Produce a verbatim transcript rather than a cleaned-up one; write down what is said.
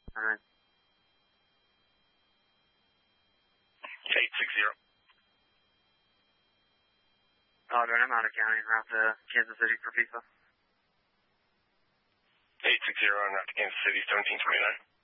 All right. eight six zero. Oh, dude, I'm out of county. Route to Kansas City for FIFA. eight six zero, en route to Kansas City, seventeen twenty-nine.